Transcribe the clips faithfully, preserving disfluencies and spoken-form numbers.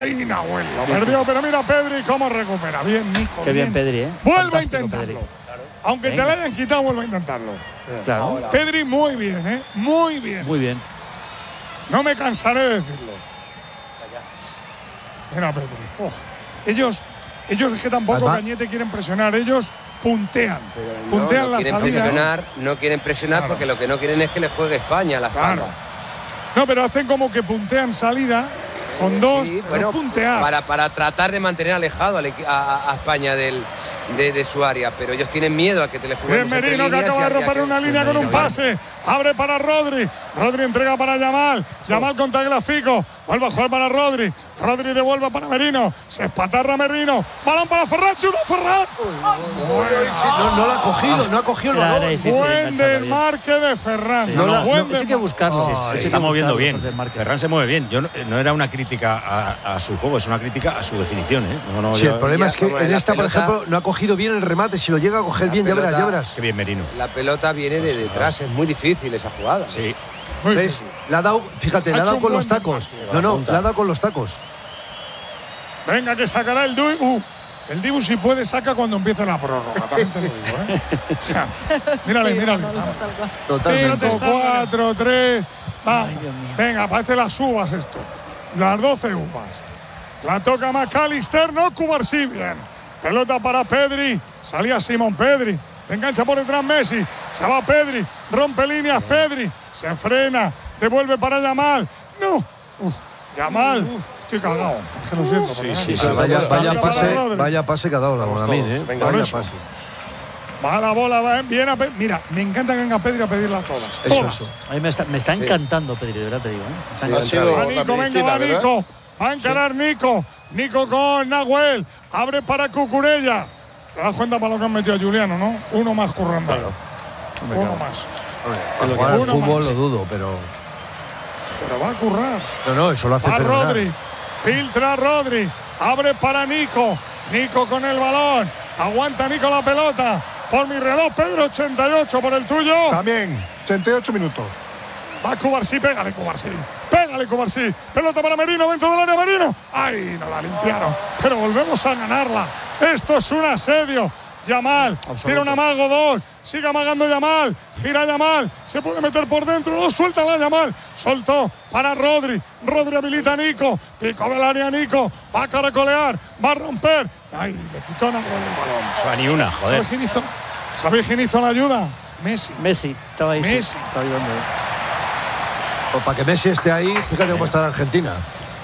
Y Nahuel lo perdió, pero mira Pedri cómo recupera. Bien, Nico. Qué bien, bien Pedri, ¿eh? Vuelve Fantástico, a intentarlo. Pedri. Aunque Venga. te la hayan quitado, vuelve a intentarlo. Claro. Ahora. Pedri muy bien, ¿eh? Muy bien. Muy bien. No me cansaré de decirlo. Mira Pedri. Oh. Ellos, ellos es que tampoco Además, Cañete quieren presionar. Ellos puntean. No, puntean no la quieren salida. presionar, no quieren presionar Claro. porque lo que no quieren es que les juegue España a la espalda. Claro. No, pero hacen como que puntean salida con dos, Sí, pero bueno, puntear. para, para tratar de mantener alejado al equi- a, a España del, de, de su área, pero ellos tienen miedo a que te les Bien, juguemos entre Merino que líneas acaba y de a- y a romper que- una línea con un pase. Abre para Rodri. Rodri entrega para Yamal. Yamal con Tagliafico. Vuelve a jugar para Rodri. Rodri devuelve para Merino. Se espatarra Merino. Balón para Ferran. ¡Chuta Ferran! no, no la ha cogido, no ha cogido el Era- era balón. difícil Buen engancharla bien. desmarque de Ferran. Sí. No la- Buen Eso hay que buscarlo. desmarque. Sí, Se hay está que moviendo buscarlo, bien. el marque. Ferran se mueve bien. Yo no, no era una crítica a, a su juego, es una crítica a su definición. ¿eh? No, no, Sí, yo- el problema ya, es que como en en la esta, por pelota- ejemplo, no ha cogido bien el remate. Si lo llega a coger La bien, ya verás, ya pelota- verás. Qué bien, Merino. La pelota viene de detrás, es muy difícil esa jugada. Sí. Muy ¿Ves? bien. Le ha dado, fíjate, Ha le ha hecho dado un con buen los tacos. desmarque. No, no, le ha dado con los tacos. Venga, que sacará el Dibu. El Dibu, si puede, saca cuando empiece la prórroga. También te lo digo, ¿eh? O sea, mírale, Sí, mírale. Manolo, tal cual. Totalmente. cinco, cuatro, tres. Vamos. Ay, Dios mío. Venga, parece las uvas esto. Las doce uvas. La toca McAllister, no Cubarsí. Bien. Pelota para Pedri. Salía Simón Pedri. Engancha por detrás Messi. Se va Pedri. Rompe líneas Pedri. Se frena. Devuelve para Yamal. No. Uf, Yamal. Estoy cagado. Es que lo siento. Sí, perdón. sí, sí. Vaya, vaya Para pase, Rodri. vaya pase que ha dado la Bonamín, ¿eh? Por Vaya eso. pase. Va la bola, va bien a Pedri. Mira, me encanta que venga Pedri a pedirla todas. Eso, todas. eso. A mí me está, me está encantando Pedri, de verdad te digo. ¿eh? Me está Sí, Ha encantando. sido Va la Nico, venga, medicina, va ¿verdad? Nico. Va a encarar Nico. Nico con Nahuel. Abre para Cucurella. Te das cuenta para lo que han metido a Juliano, ¿no? Uno más currando. Uno más. Hombre, para jugar al Uno fútbol más. lo dudo, pero. Pero va a currar. No, no, eso lo hace Va fenomenal. Rodri. Filtra Rodri. Abre para Nico. Nico con el balón. Aguanta Nico la pelota. Por mi reloj, Pedro, ochenta y ocho por el tuyo. También, ochenta y ocho minutos. Va Cubarsí, pégale Cubarsí. Pégale Cubarsí. Pelota para Merino dentro del área Merino. Ay, no la limpiaron. Pero volvemos a ganarla. Esto es un asedio. Yamal, tira un amago, dos. Sigue amagando Yamal. Gira Yamal. Se puede meter por dentro. No, suelta la Yamal. Soltó para Rodri. Rodri habilita a Nico. Pico del área Nico. Va a caracolear. Va a romper. Ay, le quitó Nahuel el balón. O sea, ni una, joder. ¿Sabes quién hizo? ¿Sabéis quién hizo la ayuda? Messi. Messi, estaba ahí. sí, Messi. estaba ayudando. ¿eh? Pues para que Messi esté ahí, fíjate cómo está en Argentina.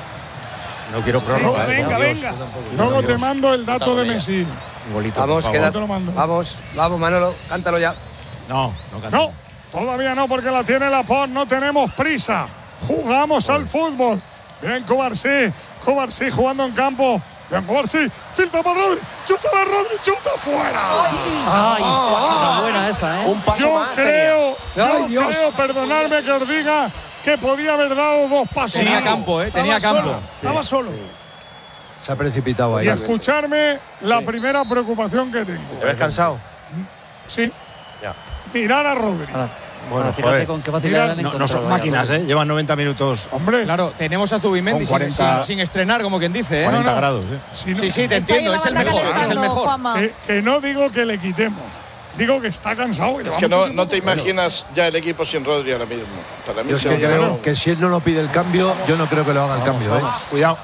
No quiero prórroga. ¿eh? venga, Por Dios. venga. Luego te mando el dato de Messi. Un golito, Vamos, por queda, favor. Te lo mando. vamos, vamos, Manolo, cántalo ya. No, no canta. No, todavía no, porque la tiene Laporte. No tenemos prisa. Jugamos al fútbol. Bien, Cubarsí. Cubarsí jugando en campo. Bien, Cubarsí. Filtra para Rodri. Chuta la Rodri. Chuta fuera. Ay, está buena esa, ¿eh? Un paso Yo más. creo, tenía. yo Ay, Dios. creo, perdonadme que os diga que podía haber dado dos pasos. Tenía más. campo, ¿eh? Tenía campo. Estaba solo. Se ha precipitado ahí. Y escucharme la primera preocupación que tengo. ¿Te ves cansado? Sí. Ya. Mirar a Rodri. Ahora, Bueno, ahora, fíjate joder. con qué facilidad Mira, han No, no encontrado son ahí a máquinas, Rodri. ¿eh? Llevan noventa minutos, Hombre, Claro, tenemos a Zubimendi Con sin, cuarenta sin- sin estrenar, como quien dice, ¿eh? cuarenta no. grados. ¿eh? si no- Sí, sí, te Está ahí entiendo, la es el banda mejor, es el calentando, mejor. Juanma. que, que no digo que le quitemos. Digo que está cansado. y Es lleva que mucho no, tiempo no te jugando. imaginas ya el equipo sin Rodri ahora mismo. Para mí Yo es sí, que ya creo no. que si él no lo pide el cambio, yo no creo que lo haga el cambio, ¿eh? Cuidado.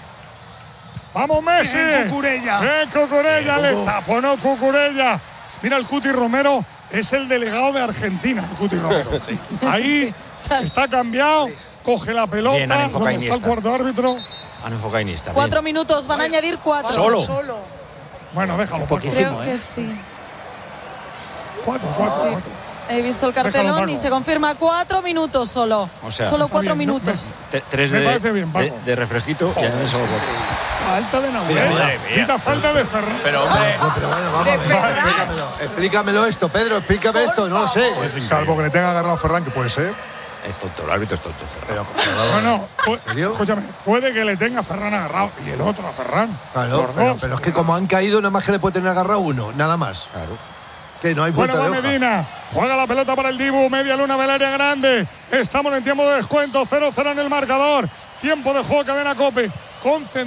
¡Vamos, Messi! ¡Bien, Cucurella! ¡Bien, Cucurella! ¡Le taponó Cucurella! Mira, el Cuti Romero es el delegado de Argentina, el Cuti Romero. Ahí sal. está cambiado, coge la pelota. Bien, han enfocado ¿Dónde está el Iniesta. cuarto árbitro? Han enfocado a Iniesta. Cuatro bien. minutos, van a añadir cuatro. Solo. Bueno, déjalo. Poquísimo. Creo ¿eh? que sí. Cuatro, cuatro, Sí. cuatro. He visto el Déjalo, cartelón Paco. y se confirma cuatro minutos solo. O sea, solo está cuatro bien, no, minutos. Te- Tres Me de, parece bien, Paco. de, de refresquito y ya solo cuatro. Falta de Nahuel. Quita falta de Ferran. Pero hombre, No, pero bueno, vamos a ver. Explícamelo, explícamelo esto, Pedro, explícame esto, no lo sé. salvo que le tenga agarrado a Ferran, que puede ser. Es tonto, el árbitro es tonto. Ferran. Pero, No, no. pu- serio? Escúchame, puede que le tenga a Ferran agarrado y el otro a Ferran. claro, Los pero, dos. pero es que como han caído, nada más que le puede tener agarrado uno, nada más. Claro. Que no hay Bueno, vuelta va de hoja. Medina, juega la pelota para el Dibu, media luna del área grande. Estamos en tiempo de descuento, cero cero en el marcador. Tiempo de juego, cadena Cope. concentrado.